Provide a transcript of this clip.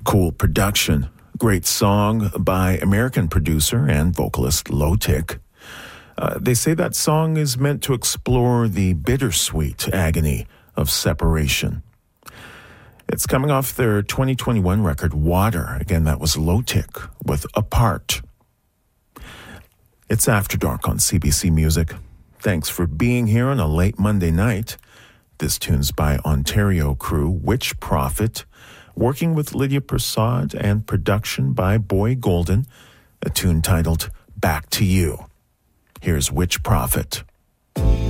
Cool production. Great song by American producer and vocalist Low-Tick. They say that song is meant to explore the bittersweet agony of separation. It's coming off their 2021 record, Water. Again, that was Low-Tick with Apart. It's After Dark on CBC Music. Thanks for being here on a late Monday night. This tune's by Ontario crew Witch Prophet, working with Lydia Prasad, and production by Boy Golden, a tune titled Back to You. Here's Witch Prophet.